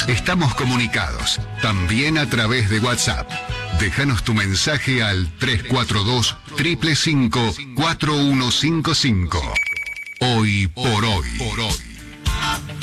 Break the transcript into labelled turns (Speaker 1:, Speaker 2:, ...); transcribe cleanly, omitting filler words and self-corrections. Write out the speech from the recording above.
Speaker 1: Estamos comunicados, también a través de WhatsApp. Déjanos tu mensaje al 342-555-4155. Hoy por hoy.